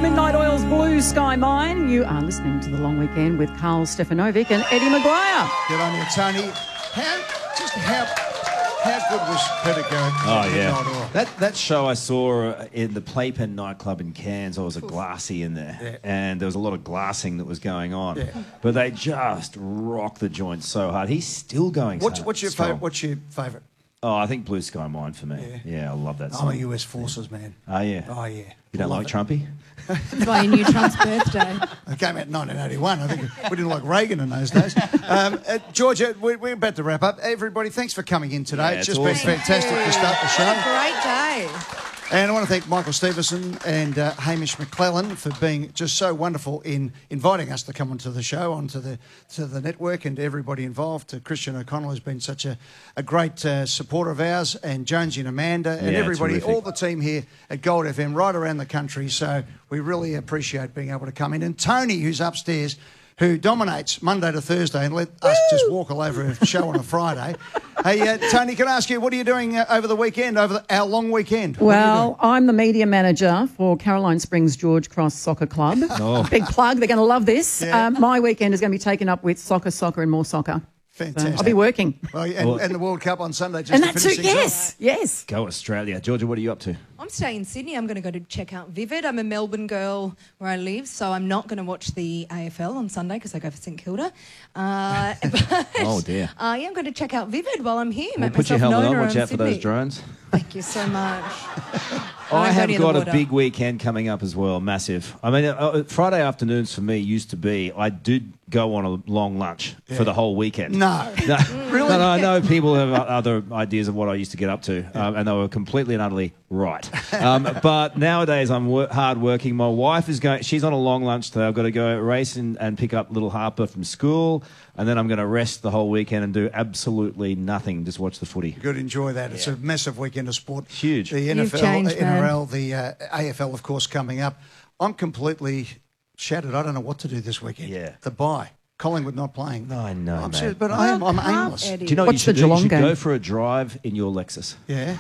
Midnight Oil's Blue Sky Mine. You are listening to The Long Weekend with Carl Stefanovic and Eddie Maguire. Good on you, Tony. How good was Peter going? Oh, yeah. That show I saw in the Playpen nightclub in Cairns, there was a glassy in there, and there was a lot of glassing that was going on. Yeah. But they just rocked the joint so hard. He's still going What's your favourite? Oh, I think Blue Sky Mine for me. Yeah, I love that song. I'm a US Forces man. Oh, yeah. Oh, yeah. You don't like Trumpy? By your new Trump's birthday. It came out in 1981. I think we didn't like Reagan in those days. Georgia, we're about to wrap up. Everybody, thanks for coming in today. It's just been fantastic to start the show. Great day. And I want to thank Michael Stevenson and Hamish McClellan for being just so wonderful in inviting us to come onto the show, onto the network, and to everybody involved. Christian O'Connell has been such a great supporter of ours, and Jonesy and Amanda, and everybody, terrific. all the team here at Gold FM right around the country. So we really appreciate being able to come in. And Tony, who's upstairs, who dominates Monday to Thursday and let us just walk all over a show on a Friday. Hey, Tony, can I ask you, what are you doing over the weekend, our long weekend? Well, I'm the media manager for Caroline Springs George Cross Soccer Club. Oh. Big plug. They're going to love this. Yeah. My weekend is going to be taken up with soccer and more soccer. Fantastic. I'll be working. Well, and the World Cup on Sunday. Just And to that finish too, things yes, off. yes. Go Australia. Georgia, what are you up to? I'm staying in Sydney. I'm going to go to check out Vivid. I'm a Melbourne girl where I live, so I'm not going to watch the AFL on Sunday because I go for St Kilda. Oh, dear. Yeah, I'm going to check out Vivid while I'm here. Well, Make put your myself helmet known on. Watch around out for those Sydney. drones. Thank you so much. I have near the got a water. big weekend coming up as well, massive. I mean, Friday afternoons for me used to be, I did go on a long lunch for the whole weekend. No. Really? No, I know people have other ideas of what I used to get up to, and they were completely and utterly right. But nowadays I'm hard working. My wife is she's on a long lunch today. I've got to go race and pick up little Harper from school, and then I'm going to rest the whole weekend and do absolutely nothing, just watch the footy. Good, enjoy that. It's a massive weekend of sport. Huge. The You've NFL, changed, man. NRL, the AFL, of course, coming up. I'm completely shattered. I don't know what to do this weekend. Yeah. The bye. Collingwood not playing. No, I know, I'm mate. serious, but I'm aimless. Eddie. Do you know what you Watch the should do? You Geelong should game. go for a drive in your Lexus. Yeah.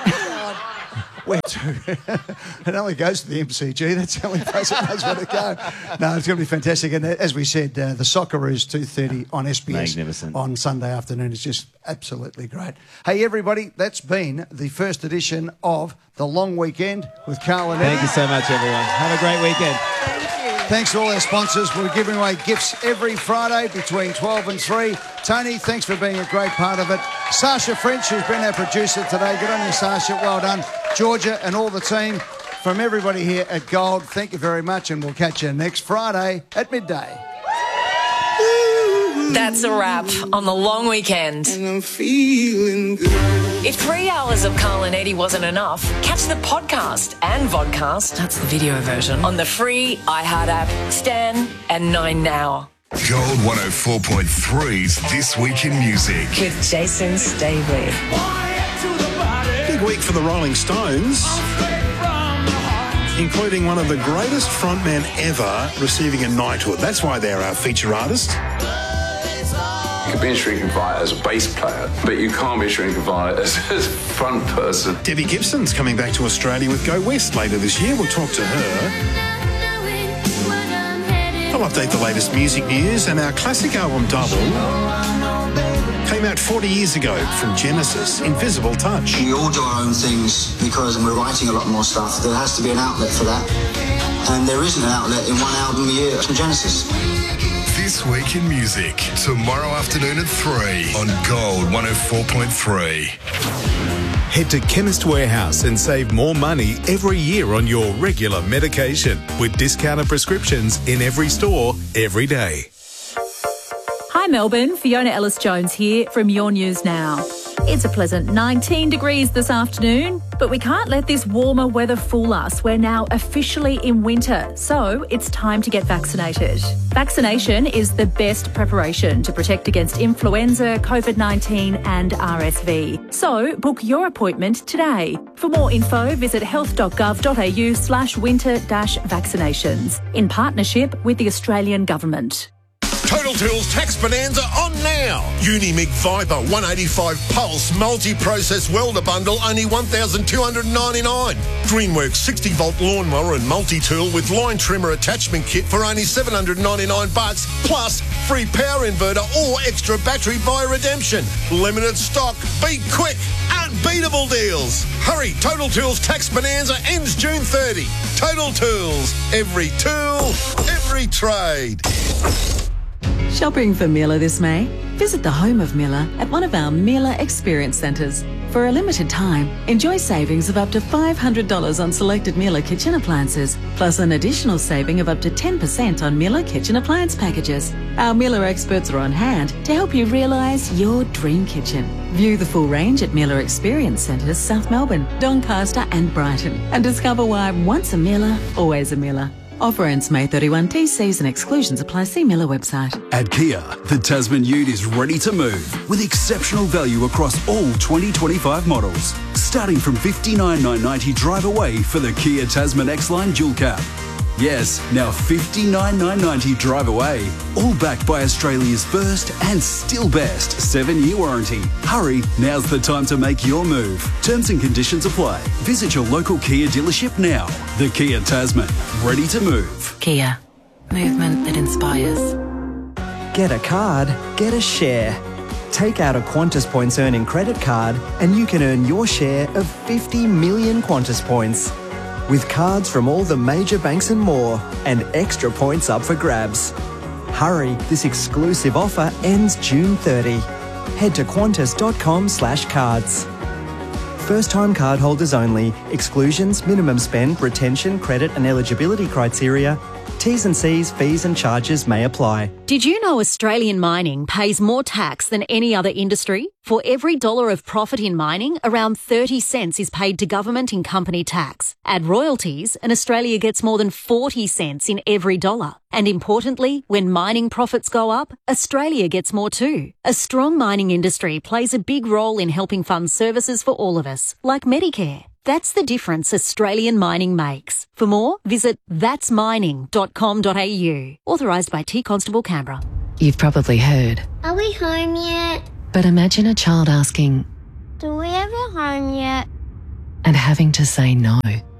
Where to? It only goes to the MCG. That's the only place it knows where to go. No, it's going to be fantastic. And as we said, the Socceroos 2:30 on SBS Magnificent. on Sunday afternoon is just absolutely great. Hey, everybody, that's been the first edition of The Long Weekend with Carl and Eddie. Thank you so much, everyone. Have a great weekend. Thanks to all our sponsors. We're giving away gifts every Friday between 12 and 3. Tony, thanks for being a great part of it. Sasha French, who's been our producer today. Good on you, Sasha. Well done. Georgia and all the team. From everybody here at Gold, thank you very much, and we'll catch you next Friday at midday. That's a wrap on The Long Weekend. And I'm feeling good. If 3 hours of Carl and Eddie wasn't enough, catch the podcast and vodcast, that's the video version, on the free iHeart app, Stan, and 9 Now. Gold 104.3's This Week in Music. With Jason Staveley. Big week for the Rolling Stones, including one of the greatest frontmen ever receiving a knighthood. That's why they're our feature artist. You can be a shrinking violet as a bass player, but you can't be a shrinking violet as a front person. Debbie Gibson's coming back to Australia with Go West later this year. We'll talk to her. I'll update the latest music news, and our classic album Double came out 40 years ago from Genesis, Invisible Touch. We all do our own things because we're writing a lot more stuff. There has to be an outlet for that. And there isn't an outlet in one album a year from Genesis. This Week in Music, tomorrow afternoon at 3 on Gold 104.3. Head to Chemist Warehouse and save more money every year on your regular medication with discounted prescriptions in every store, every day. Hi Melbourne, Fiona Ellis-Jones here from Your News Now. It's a pleasant 19 degrees this afternoon, but we can't let this warmer weather fool us. We're now officially in winter, so it's time to get vaccinated. Vaccination is the best preparation to protect against influenza, COVID-19 and RSV. So book your appointment today. For more info, visit health.gov.au/winter-vaccinations in partnership with the Australian Government. Total Tools Tax Bonanza on now. Unimig Viper 185 Pulse multi-process welder bundle, only $1,299. Greenworks 60-volt lawnmower and multi-tool with line trimmer attachment kit for only $799, plus free power inverter or extra battery via redemption. Limited stock. Be quick. Unbeatable deals. Hurry, Total Tools Tax Bonanza ends June 30. Total Tools. Every tool, every trade. Shopping for Miller this May? Visit the home of Miller at one of our Miller Experience Centres. For a limited time, enjoy savings of up to $500 on selected Miller kitchen appliances, plus an additional saving of up to 10% on Miller kitchen appliance packages. Our Miller experts are on hand to help you realise your dream kitchen. View the full range at Miller Experience Centres, South Melbourne, Doncaster and Brighton, and discover why once a Miller, always a Miller. Offer ends May 31. T's and exclusions apply. See Miller website. At Kia, the Tasman Ute is ready to move with exceptional value across all 2025 models. Starting from $59,990 drive away for the Kia Tasman X-Line Dual Cab. Yes, now $59,990 drive away. All backed by Australia's first and still best 7-year warranty. Hurry, now's the time to make your move. Terms and conditions apply. Visit your local Kia dealership now. The Kia Tasman, ready to move. Kia, movement that inspires. Get a card, get a share. Take out a Qantas Points earning credit card and you can earn your share of 50 million Qantas points. With cards from all the major banks and more, and extra points up for grabs. Hurry, this exclusive offer ends June 30. Head to qantas.com/cards. First-time cardholders only. Exclusions, minimum spend, retention, credit and eligibility criteria. T's and C's, fees and charges may apply. Did you know Australian mining pays more tax than any other industry? For every dollar of profit in mining, around 30 cents is paid to government in company tax. Add royalties and Australia gets more than 40 cents in every dollar. And importantly, when mining profits go up, Australia gets more too. A strong mining industry plays a big role in helping fund services for all of us, like Medicare. That's the difference Australian mining makes. For more, visit thatsmining.com.au. Authorised by T Constable Canberra. You've probably heard. Are we home yet? But imagine a child asking, Do we ever home yet? and having to say no.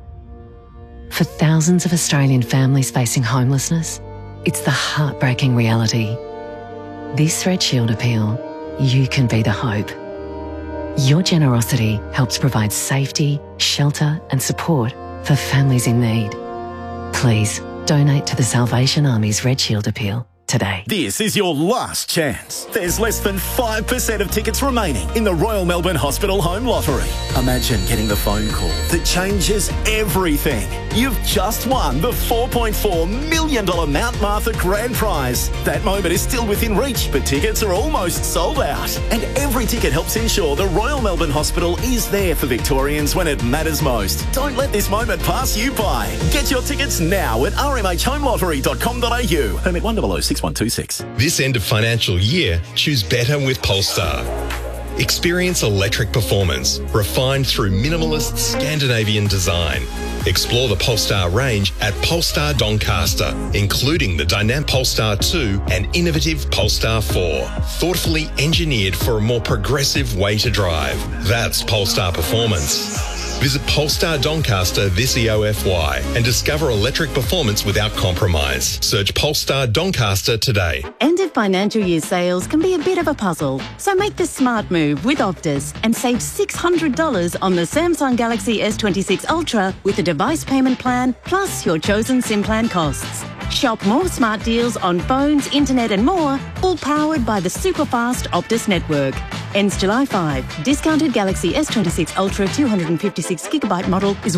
For thousands of Australian families facing homelessness, it's the heartbreaking reality. This Red Shield appeal, you can be the hope. Your generosity helps provide safety, shelter and support for families in need. Please donate to the Salvation Army's Red Shield appeal today. This is your last chance. There's less than 5% of tickets remaining in the Royal Melbourne Hospital Home Lottery. Imagine getting the phone call that changes everything. You've just won the $4.4 million Mount Martha Grand Prize. That moment is still within reach, but tickets are almost sold out. And every ticket helps ensure the Royal Melbourne Hospital is there for Victorians when it matters most. Don't let this moment pass you by. Get your tickets now at rmhhomelottery.com.au. Permit 1006126. This end of financial year, choose better with Polestar. Experience electric performance, refined through minimalist Scandinavian design. Explore the Polestar range at Polestar Doncaster, including the dynamic Polestar 2 and innovative Polestar 4, thoughtfully engineered for a more progressive way to drive. That's Polestar performance. Visit Polestar Doncaster this EOFY and discover electric performance without compromise. Search Polestar Doncaster today. End of financial year sales can be a bit of a puzzle, so make the smart move with Optus and save $600 on the Samsung Galaxy S26 Ultra with a device payment plan plus your chosen SIM plan costs. Shop more smart deals on phones, internet and more, all powered by the super-fast Optus network. Ends July 5. Discounted Galaxy S26 Ultra 256GB model is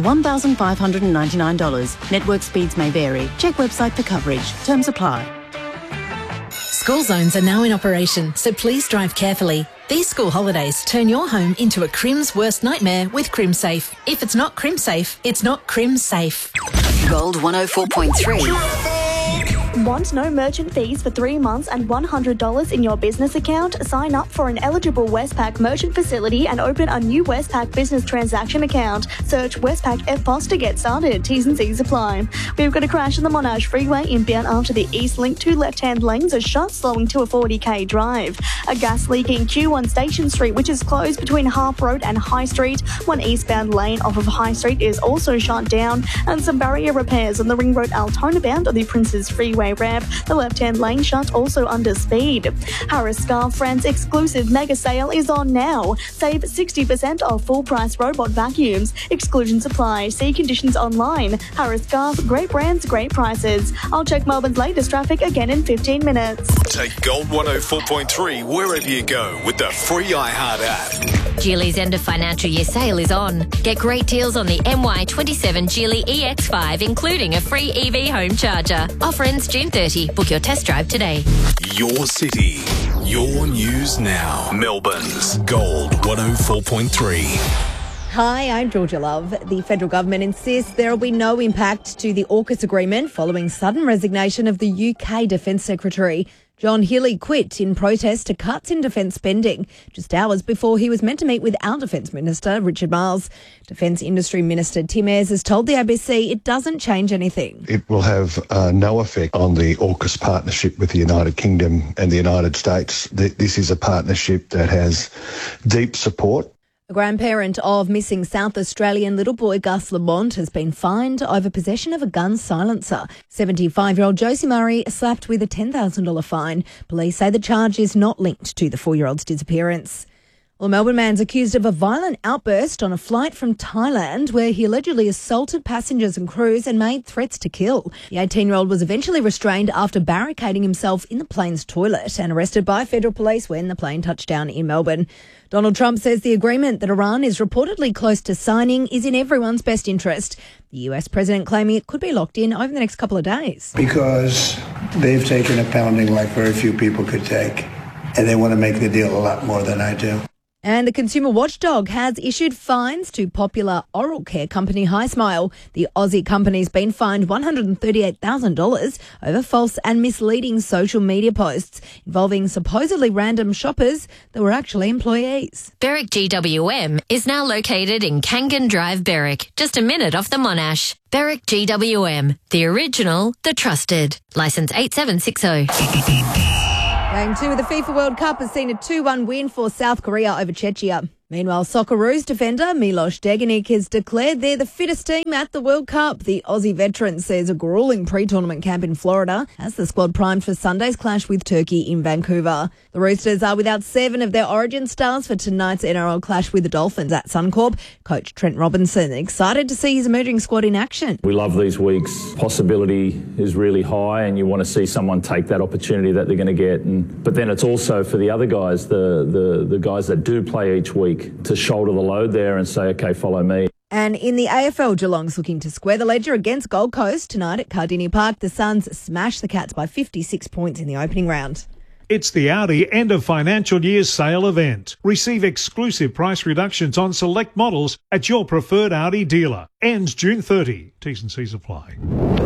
$1,599. Network speeds may vary. Check website for coverage. Terms apply. School zones are now in operation, so please drive carefully. These school holidays turn your home into a crim's worst nightmare with CrimSafe. If it's not CrimSafe, it's not CrimSafe. Gold 104.3. Want no merchant fees for 3 months and $100 in your business account? Sign up for an eligible Westpac merchant facility and open a new Westpac business transaction account. Search Westpac EFTPOS to get started. T's and C's apply. We've got a crash on the Monash Freeway inbound after the East Link. 2 left-hand lanes are shut, slowing to a 40k drive. A gas leak in Q1 Station Street, which is closed between Harp Road and High Street. One eastbound lane off of High Street is also shut down, and some barrier repairs on the Ring Road Altona bound on the Princes Freeway ramp. The left-hand lane shut, also under speed. Harris Scarf Friends exclusive mega sale is on now. Save 60% off full-price robot vacuums. Exclusions apply. See conditions online. Harris Scarf, great brands, great prices. I'll check Melbourne's latest traffic again in 15 minutes. Take Gold 104.3 wherever you go with the free iHeart app. Geely's end of financial year sale is on. Get great deals on the MY27 Geely EX5, including a free EV home charger. Offer ends June 30. Book your test drive today. Your city, your news now. Melbourne's Gold 104.3. Hi, I'm Georgia Love. The federal government insists there will be no impact to the AUKUS agreement following sudden resignation of the UK Defence Secretary. John Healey quit in protest to cuts in defence spending, just hours before he was meant to meet with our Defence Minister, Richard Marles. Defence Industry Minister Tim Ayres has told the ABC it doesn't change anything. It will have no effect on the AUKUS partnership with the United Kingdom and the United States. This is a partnership that has deep support. A grandparent of missing South Australian little boy Gus Lamont has been fined over possession of a gun silencer. 75-year-old Josie Murray slapped with a $10,000 fine. Police say the charge is not linked to the 4-year-old's disappearance. Well, a Melbourne man's accused of a violent outburst on a flight from Thailand where he allegedly assaulted passengers and crews and made threats to kill. The 18-year-old was eventually restrained after barricading himself in the plane's toilet and arrested by federal police when the plane touched down in Melbourne. Donald Trump says the agreement that Iran is reportedly close to signing is in everyone's best interest. The US president claiming it could be locked in over the next couple of days. Because they've taken a pounding like very few people could take, and they want to make the deal a lot more than I do. And the consumer watchdog has issued fines to popular oral care company HiSmile. The Aussie company's been fined $138,000 over false and misleading social media posts involving supposedly random shoppers that were actually employees. Berwick GWM is now located in Kangan Drive, Berwick, just a minute off the Monash. Berwick GWM, the original, the trusted. Licence 8760. Game 2 of the FIFA World Cup has seen a 2-1 win for South Korea over Czechia. Meanwhile, Socceroos defender Milos Degenik has declared they're the fittest team at the World Cup. The Aussie veteran says a gruelling pre-tournament camp in Florida has the squad primed for Sunday's clash with Turkey in Vancouver. The Roosters are without 7 of their origin stars for tonight's NRL clash with the Dolphins at Suncorp. Coach Trent Robinson excited to see his emerging squad in action. We love these weeks. Possibility is really high and you want to see someone take that opportunity that they're going to get. But then it's also for the other guys, the guys that do play each week, to shoulder the load there and say, OK, follow me. And in the AFL, Geelong's looking to square the ledger against Gold Coast tonight at Cardinia Park. The Suns smashed the Cats by 56 points in the opening round. It's the Audi end of financial year sale event. Receive exclusive price reductions on select models at your preferred Audi dealer. Ends June 30. T's and C's apply.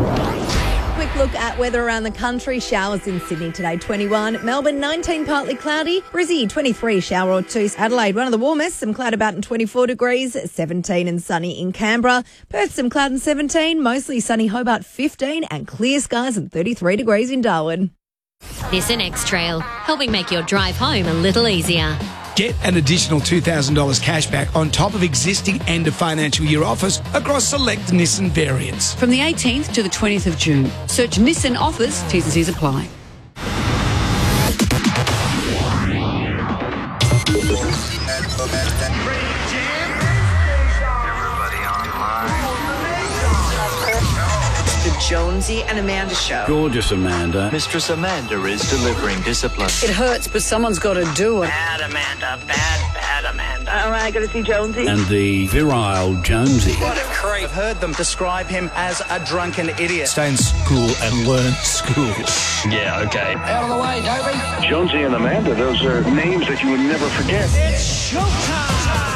Quick look at weather around the country. Showers in Sydney today, 21. Melbourne, 19, partly cloudy. Brizzy, 23, shower or two. Adelaide, one of the warmest, some cloud about in 24 degrees. 17 and sunny in Canberra. Perth, some cloud and 17. Mostly sunny Hobart, 15. And clear skies and 33 degrees in Darwin. This and X-Trail, helping make your drive home a little easier. Get an additional $2,000 cash back on top of existing end of financial year offers across select Nissan variants. From the 18th to the 20th of June. Search Nissan offers, T's and C's apply. Jonesy and Amanda show. Gorgeous Amanda. Mistress Amanda is delivering discipline. It hurts, but someone's got to do it. Bad Amanda, bad Amanda. All right, got to see Jonesy. And the virile Jonesy. What a creep. I've heard them describe him as a drunken idiot. Stay in school and learn school. Yeah, okay. Out of the way, Toby. Jonesy and Amanda, those are names that you would never forget. It's showtime.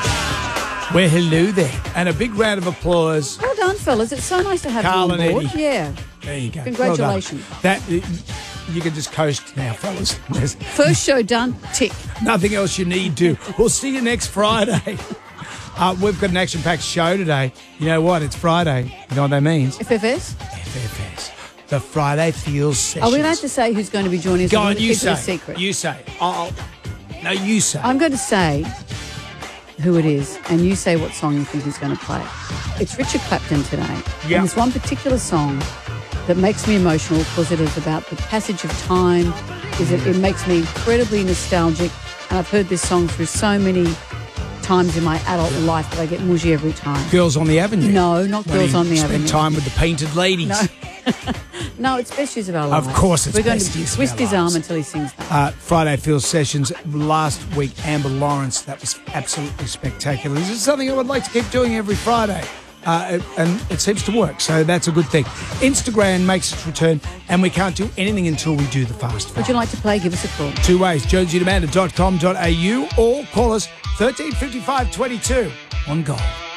Well, hello there. And a big round of applause. Well done, fellas. It's so nice to have Carl you on and board. Eddie. Yeah. There you go. Congratulations. Well done. You can just coast now, fellas. There's First show done, tick. nothing else you need to. We'll see you next Friday. We've got an action-packed show today. You know what? It's Friday. You know what that means? FFS? FFS. The Friday Feels Sessions. Are we allowed to say who's going to be joining us? Go on, you keep it say. a secret. You say. No, you say. I'm going to say who it is, and you say what song you think he's going to play. It's Richard Clapton today. Yeah. And there's one particular song that makes me emotional because it is about the passage of time. It makes me incredibly nostalgic, and I've heard this song through so many times in my adult life that I get mushy every time. Girls on the Avenue? No, not When Girls he on the Avenue. spent time with the painted ladies. No. No, it's Best Years of Our Lives. Of course it's We're going Best to Years of twist Our his Lives. arm until he sings that. Friday Feels Sessions. Last week, Amber Lawrence. That was absolutely spectacular. This is something I would like to keep doing every Friday. And it seems to work, so that's a good thing. Instagram makes its return, and we can't do anything until we do the fast five. Would you like to play? Give us a call. 2 ways, jonesyandamanda.com.au or call us 135522 on Gold.